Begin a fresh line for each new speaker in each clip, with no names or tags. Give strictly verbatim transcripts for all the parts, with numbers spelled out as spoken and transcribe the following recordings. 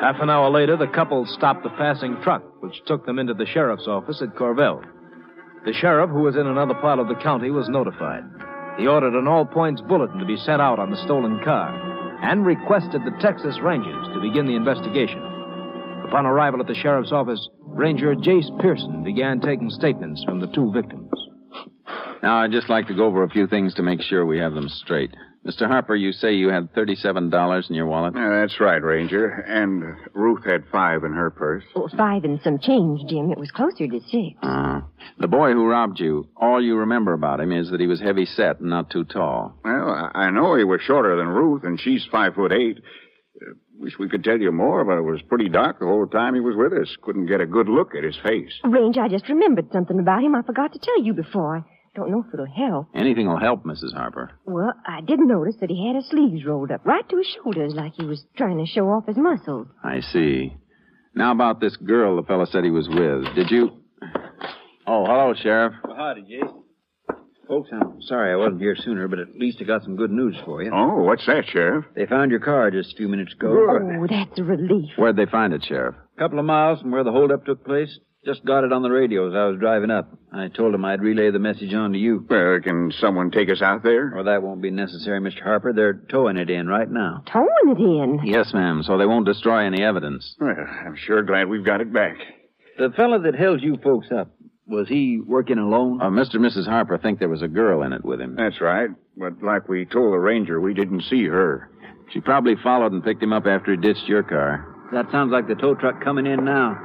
Half an hour later, the couple stopped the passing truck, which took them into the sheriff's office at Corvell. The sheriff, who was in another part of the county, was notified. He ordered an all-points bulletin to be sent out on the stolen car and requested the Texas Rangers to begin the investigation. Upon arrival at the sheriff's office, Ranger Jace Pearson began taking statements from the two victims.
Now, I'd just like to go over a few things to make sure we have them straight. Mister Harper, you say you had thirty-seven dollars in your wallet?
Yeah, that's right, Ranger. And Ruth had five in her purse.
Oh, five and some change, Jim. It was closer to six.
Uh, the boy who robbed you, all you remember about him is that he was heavy-set and not too tall.
Well, I know he was shorter than Ruth, and she's five foot eight. Uh, wish we could tell you more, but it was pretty dark the whole time he was with us. Couldn't get a good look at his face.
Range, I just remembered something about him I forgot to tell you before. Don't know if it'll help.
Anything will help, Missus Harper.
Well, I did notice that he had his sleeves rolled up right to his shoulders like he was trying to show off his muscles.
I see. Now about this girl the fellow said he was with. Did you... Oh, hello, Sheriff.
Well, howdy, Jace. Folks, I'm sorry I wasn't here sooner, but at least I got some good news for you.
Oh, what's that, Sheriff?
They found your car just a few minutes ago.
Oh, that's a relief.
Where'd they find it, Sheriff?
A couple of miles from where the holdup took place. Just got it on the radio as I was driving up. I told them I'd relay the message on to you.
Well, can someone take us out there?
Well, that won't be necessary, Mister Harper. They're towing it in right now.
Towing it in?
Yes, ma'am, so they won't destroy any evidence.
Well, I'm sure glad we've got it back.
The fellow that held you folks up, was he working alone?
Uh, Mister and Missus Harper think there was a girl in it with him.
That's right. But like we told the ranger, we didn't see her.
She probably followed and picked him up after he ditched your car.
That sounds like the tow truck coming in now.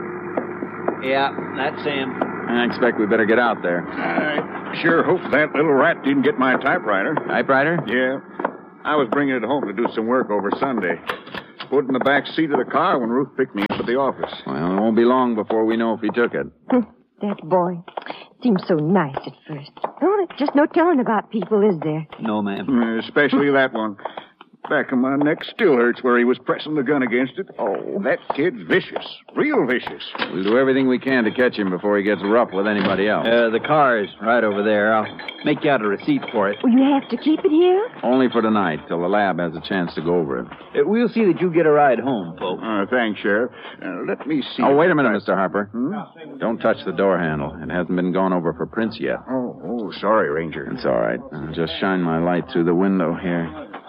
Yeah, that's Sam.
I expect we better get out there.
I sure hope that little rat didn't get my typewriter.
Typewriter?
Yeah. I was bringing it home to do some work over Sunday. Put it in the back seat of the car when Ruth picked me up at the office.
Well, it won't be long before we know if he took it.
That boy seems so nice at first. Oh, there's just no telling about people, is there?
No, ma'am.
Mm, Especially that one. Back of my neck still hurts where he was pressing the gun against it. Oh, that kid's vicious. Real vicious.
We'll do everything we can to catch him before he gets rough with anybody else.
Uh, the car is right over there. I'll make you out a receipt for it.
Will you have to keep it here?
Only for tonight, till the lab has a chance to go over it.
Uh, we'll see that you get a ride home, folks.
Uh, thanks, Sheriff. Uh, let me see.
Oh, wait a minute, Mister Harper.
Hmm?
Don't touch the door handle. It hasn't been gone over for prints yet.
Oh, oh, sorry, Ranger.
It's all right. I'll just shine my light through the window here.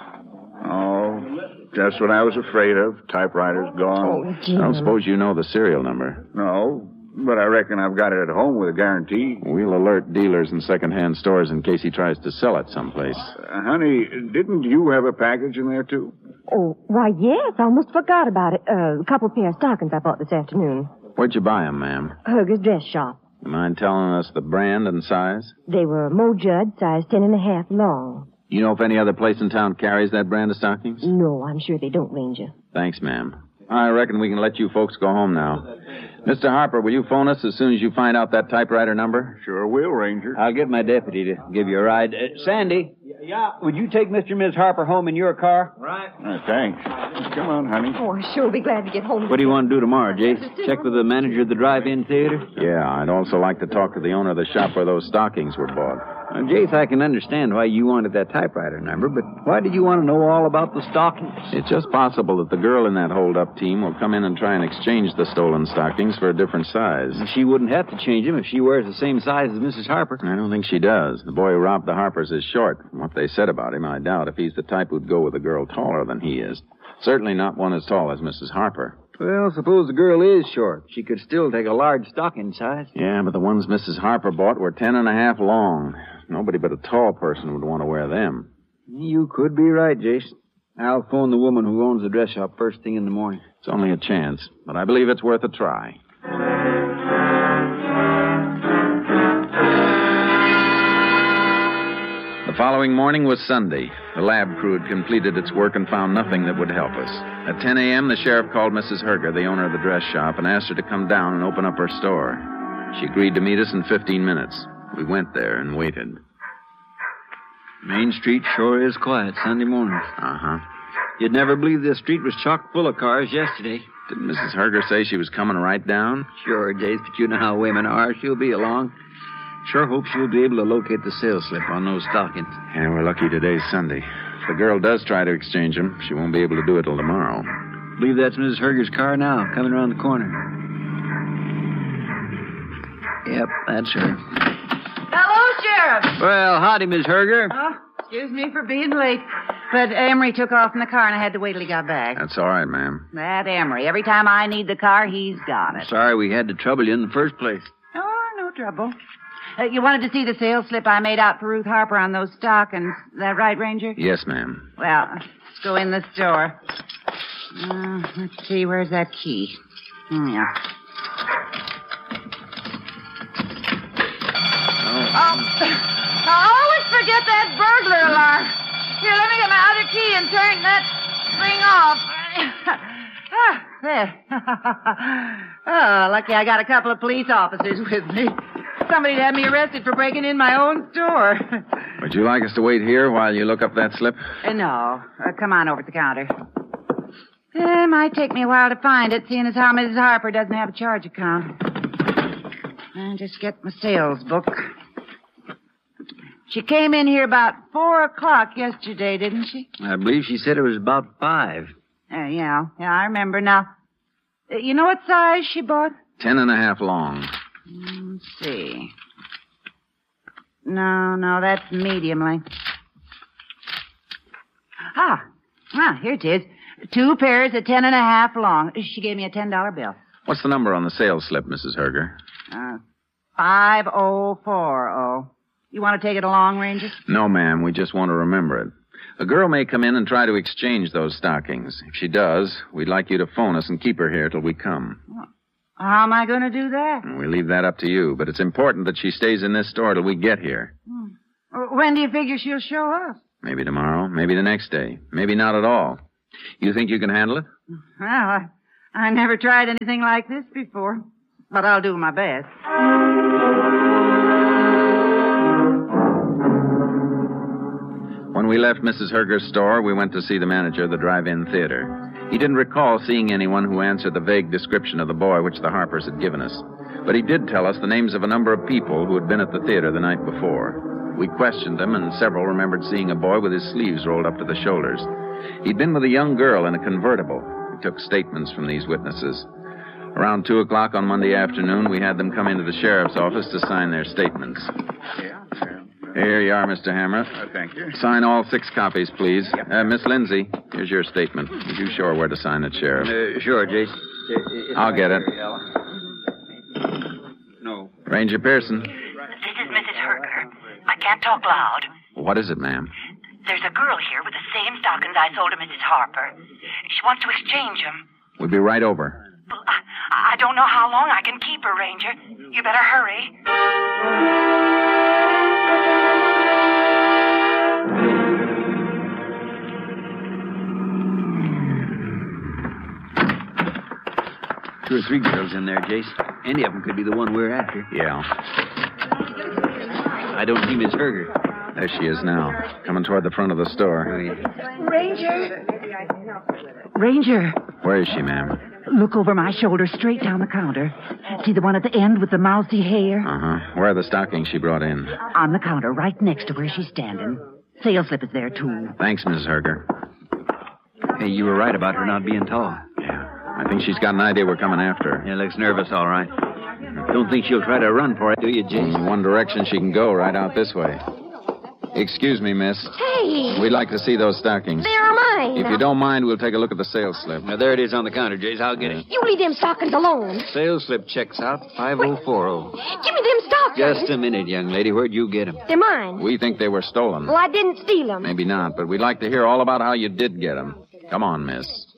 Oh, just what I was afraid of. Typewriter's gone.
Oh, Jim.
I don't suppose you know the serial number.
No, but I reckon I've got it at home with a guarantee.
We'll alert dealers in second-hand stores in case he tries to sell it someplace.
Uh, honey, didn't you have a package in there, too?
Oh, why, yes. I almost forgot about it. Uh, a couple pair of stockings I bought this afternoon.
Where'd you buy 'em, ma'am?
Herger's dress shop.
You mind telling us the brand and size?
They were Mo Judd, size ten and a half long.
You know if any other place in town carries that brand of stockings?
No, I'm sure they don't, Ranger.
Thanks, ma'am. I reckon we can let you folks go home now. Mister Harper, will you phone us as soon as you find out that typewriter number?
Sure will, Ranger.
I'll get my deputy to give you a ride. Uh, Sandy? Yeah? Would you take Mister and Miss Harper home in your car?
Right. Uh, thanks. Come on, honey.
Oh, I sure will be glad to get home.
What do you want to do tomorrow, Jace? Check with the manager of the drive-in theater?
Yeah, I'd also like to talk to the owner of the shop where those stockings were bought.
Well, Jace, I can understand why you wanted that typewriter number, but why did you want to know all about the stockings?
It's just possible that the girl in that hold-up team will come in and try and exchange the stolen stockings for a different size.
She wouldn't have to change them if she wears the same size as Missus Harper.
I don't think she does. The boy who robbed the Harpers is short. From what they said about him, I doubt if he's the type who'd go with a girl taller than he is. Certainly not one as tall as Missus Harper.
Well, suppose the girl is short. She could still take a large stocking size.
Yeah, but the ones Missus Harper bought were ten and a half long. Nobody but a tall person would want to wear them.
You could be right, Jace. I'll phone the woman who owns the dress shop first thing in the morning.
It's only a chance, but I believe it's worth a try. The following morning was Sunday. The lab crew had completed its work and found nothing that would help us. At ten a.m., the sheriff called Missus Herger, the owner of the dress shop, and asked her to come down and open up her store. She agreed to meet us in fifteen minutes. We went there and waited.
Main Street sure is quiet Sunday mornings.
Uh-huh.
You'd never believe this street was chock full of cars yesterday.
Didn't Missus Herger say she was coming right down?
Sure, Jace, but you know how women are. She'll be along. Sure hope she'll be able to locate the sales slip on those stockings.
Yeah, we're lucky today's Sunday. If the girl does try to exchange them, she won't be able to do it till tomorrow.
I believe that's Missus Herger's car now, coming around the corner. Yep, that's her.
Hello, Sheriff.
Well, howdy, Miss Herger.
Oh, excuse me for being late. But Emery took off in the car, and I had to wait till he got back.
That's all right, ma'am.
That Emery. Every time I need the car, he's got it.
Sorry we had to trouble you in the first place.
Oh, no trouble. Uh, you wanted to see the sales slip I made out for Ruth Harper on those stockings. Is that right, Ranger?
Yes, ma'am.
Well, let's go in the store. Uh, let's see, where's that key? Hmm, yeah. Oh. I always forget that burglar alarm. Here, let me get my other key and turn that thing off. Ah, there. Oh, lucky I got a couple of police officers with me. Somebody'd have me arrested for breaking in my own store.
Would you like us to wait here while you look up that slip?
Uh, no. Uh, come on over to the counter. It might take me a while to find it, seeing as how Missus Harper doesn't have a charge account. I'll just get my sales book. She came in here about four o'clock yesterday, didn't she?
I believe she said it was about five.
Uh, yeah, yeah, I remember now. Uh, you know what size she bought?
Ten and a half long.
Let's see. No, no, that's medium length. Ah, ah, here it is. Two pairs of ten and a half long. She gave me a ten dollar bill.
What's the number on the sales slip, Missus Herger?
Uh, five oh four oh. You want to take it along, Ranger?
No, ma'am. We just want to remember it. A girl may come in and try to exchange those stockings. If she does, we'd like you to phone us and keep her here till we come.
How am I going to do that?
We leave that up to you, but it's important that she stays in this store till we get here.
Hmm. When do you figure she'll show up?
Maybe tomorrow, maybe the next day, maybe not at all. You think you can handle it?
Well, I, I never tried anything like this before, but I'll do my best.
When we left Missus Herger's store, we went to see the manager of the drive-in theater. He didn't recall seeing anyone who answered the vague description of the boy which the Harpers had given us. But he did tell us the names of a number of people who had been at the theater the night before. We questioned them, and several remembered seeing a boy with his sleeves rolled up to the shoulders. He'd been with a young girl in a convertible. We took statements from these witnesses. Around two o'clock on Monday afternoon, we had them come into the sheriff's office to sign their statements.
Yeah,
Here you are, Mister Hammer.
uh, thank you.
Sign all six copies, please. Uh, Miss Lindsay, here's your statement. Would you show her where to sign it, Sheriff?
Uh, sure, Jace. Uh,
I'll get it.
No.
Ranger Pearson.
This is Missus Herger. I can't talk loud.
What is it, ma'am?
There's a girl here with the same stockings I sold to Missus Harper. She wants to exchange them.
We'll be right over.
Well, I, I don't know how long I can keep her, Ranger. You better hurry.
Two or three girls in there, Jace. Any of them could be the one we're after.
Yeah.
I don't see Miss Herger.
There she is now, coming toward the front of the store.
Oh, yeah.
Ranger! Ranger,
Where is she, ma'am?
look over my shoulder straight down the counter. See the one at the end with the mousy hair?
Uh-huh. Where are the stockings she brought in?
On the counter, right next to where she's standing. Sales slip is there, too.
Thanks, Missus Herger.
Hey, you were right about her not being tall.
Yeah. I think she's got an idea we're coming after her.
Yeah, looks nervous, all right. Don't think she'll try to run for it, do you, Jace?
In one direction she can go, right out this way. Excuse me, miss.
Hey,
We'd like to see those stockings.
they're mine.
If you don't mind, we'll take a look at the sales slip.
Now, there it is on the counter, Jace. I'll get it.
You leave them stockings alone.
Sales slip checks out five oh four oh.
Give me them stockings.
Just a minute, young lady. Where'd you get them?
They're mine.
We think they were stolen.
Well, I didn't steal them.
Maybe not, but we'd like to hear all about how you did get them. Come on, miss.